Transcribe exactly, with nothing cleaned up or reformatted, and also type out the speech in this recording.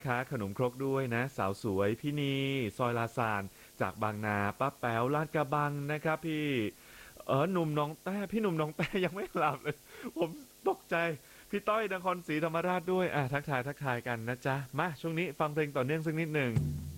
ค้าขนมครกด้วยนะสาวสวยพี่นีซอยลาซานจากบางนาป้าแป๋วลาดกระบังนะครับพี่เออหนุ่มน้องแต้พี่หนุ่มน้องแต้ยังไม่หลับเลยผมตกใจพี่ต้อยนครศรีธรรมราชด้วยอ่ะทักทายทักทายกันนะจ๊ะมาช่วงนี้ฟังเพลงต่อเนื่องสักนิดหนึ่ง